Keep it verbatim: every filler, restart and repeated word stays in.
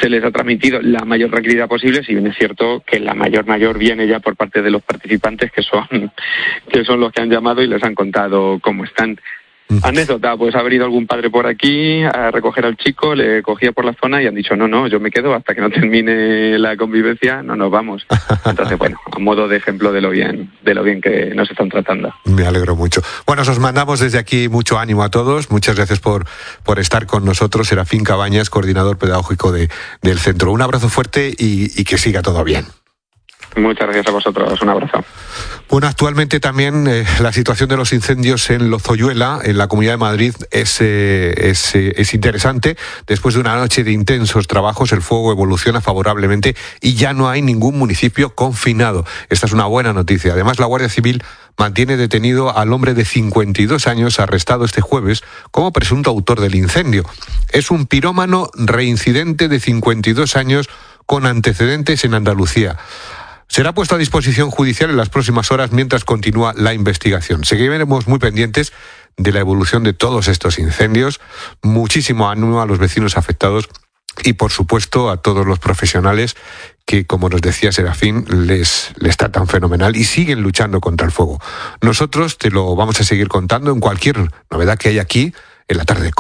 se les ha transmitido la mayor tranquilidad posible, si bien es cierto que la mayor mayor viene ya por parte de los participantes, que son que son los que han llamado y les han contado cómo están. Anécdota, pues ha venido algún padre por aquí a recoger al chico, le cogía por la zona y han dicho, no, no, yo me quedo hasta que no termine la convivencia, no nos vamos. Entonces, bueno, a modo de ejemplo de lo bien, de lo bien que nos están tratando. Me alegro mucho. Bueno, os mandamos desde aquí mucho ánimo a todos. Muchas gracias por, por estar con nosotros. Serafín Cabañas, coordinador pedagógico de, del centro. Un abrazo fuerte y, y que siga todo bien. Muchas gracias a vosotros, un abrazo. Bueno, actualmente también eh, la situación de los incendios en Lozoyuela, en la Comunidad de Madrid, es, eh, es, eh, es interesante. Después de una noche de intensos trabajos, el fuego evoluciona favorablemente y ya no hay ningún municipio confinado. Esta es una buena noticia. Además, la Guardia Civil mantiene detenido al hombre de cincuenta y dos años arrestado este jueves como presunto autor del incendio. Es un pirómano reincidente de cincuenta y dos años con antecedentes en Andalucía. Será puesto a disposición judicial en las próximas horas mientras continúa la investigación. Seguiremos muy pendientes de la evolución de todos estos incendios. Muchísimo ánimo a los vecinos afectados y, por supuesto, a todos los profesionales que, como nos decía Serafín, les, les tratan fenomenal y siguen luchando contra el fuego. Nosotros te lo vamos a seguir contando en cualquier novedad que haya aquí en la tarde.